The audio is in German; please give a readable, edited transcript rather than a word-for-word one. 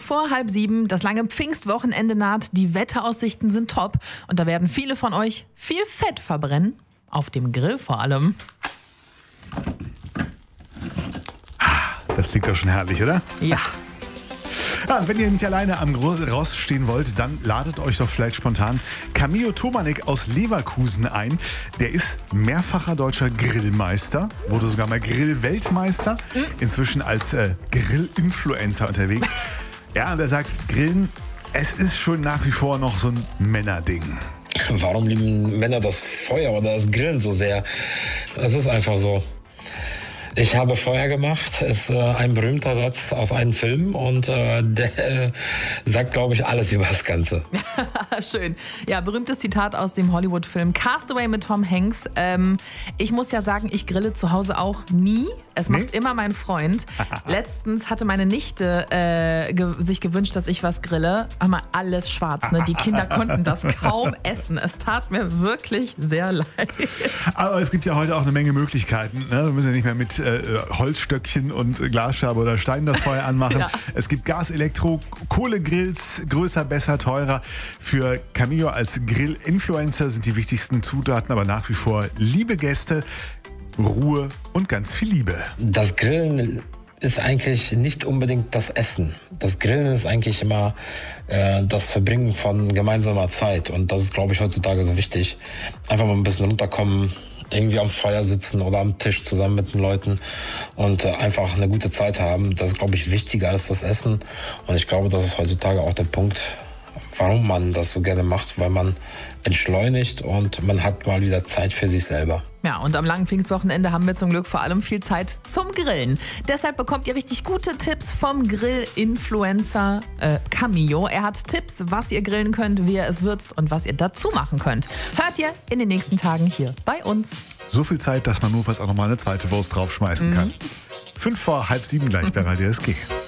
5:05. Das lange Pfingstwochenende naht, die Wetteraussichten sind top und da werden viele von euch viel Fett verbrennen. Auf dem Grill vor allem. Das klingt doch schon herrlich, oder? Ja. Ja, und wenn ihr nicht alleine am Rost stehen wollt, dann ladet euch doch vielleicht spontan Camillo Tomanek aus Leverkusen ein. Der ist mehrfacher deutscher Grillmeister, wurde sogar mal Grill-Weltmeister, inzwischen als Grill-Influencer unterwegs. Ja, und er sagt, Grillen, es ist schon nach wie vor noch so ein Männerding. Warum lieben Männer das Feuer oder das Grillen so sehr? Es ist einfach so. Ich habe Feuer gemacht, ist ein berühmter Satz aus einem Film und der sagt, glaube ich, alles über das Ganze. Schön. Ja, berühmtes Zitat aus dem Hollywood-Film Castaway mit Tom Hanks. Ich muss ja sagen, ich grille zu Hause auch nie. Es macht immer mein Freund. Letztens hatte meine Nichte sich gewünscht, dass ich was grille. Aber alles schwarz, ne? Die Kinder konnten das kaum essen. Es tat mir wirklich sehr leid. Aber es gibt ja heute auch eine Menge Möglichkeiten. Ne? Wir müssen ja nicht mehr mit Holzstöckchen und Glasscherbe oder Stein das Feuer anmachen. Ja. Es gibt Gas, Elektro, Kohlegrills, größer, besser, teurer. Für Camillo als Grill-Influencer sind die wichtigsten Zutaten aber nach wie vor liebe Gäste, Ruhe und ganz viel Liebe. Das Grillen ist eigentlich nicht unbedingt das Essen. Das Grillen ist eigentlich immer das Verbringen von gemeinsamer Zeit. Und das ist, glaube ich, heutzutage so wichtig. Einfach mal ein bisschen runterkommen, irgendwie am Feuer sitzen oder am Tisch zusammen mit den Leuten und einfach eine gute Zeit haben. Das ist, glaube ich, wichtiger als das Essen. Und ich glaube, das ist heutzutage auch der Punkt, warum man das so gerne macht, weil man entschleunigt und man hat mal wieder Zeit für sich selber. Ja, und am langen Pfingstwochenende haben wir zum Glück vor allem viel Zeit zum Grillen. Deshalb bekommt ihr richtig gute Tipps vom Grill-Influencer Camillo. Er hat Tipps, was ihr grillen könnt, wie ihr es würzt und was ihr dazu machen könnt. Hört ihr in den nächsten Tagen hier bei uns. So viel Zeit, dass man notfalls auch nochmal eine zweite Wurst draufschmeißen kann. 6:05 gleich bei Radio SG.